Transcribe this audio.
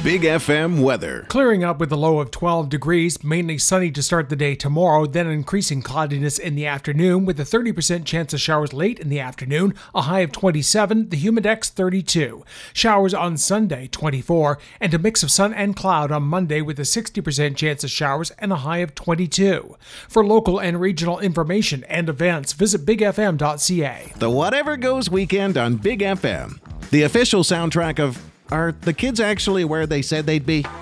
Big FM weather. Clearing up with a low of 12 degrees, mainly sunny to start the day tomorrow, then increasing cloudiness in the afternoon with a 30% chance of showers late in the afternoon, a high of 27, the humidex 32. Showers on Sunday 24, and a mix of sun and cloud on Monday with a 60% chance of showers and a high of 22. For local and regional information and events, visit bigfm.ca. The Whatever Goes weekend on Big FM. The official soundtrack of Are the Kids Actually Where They Said They'd Be?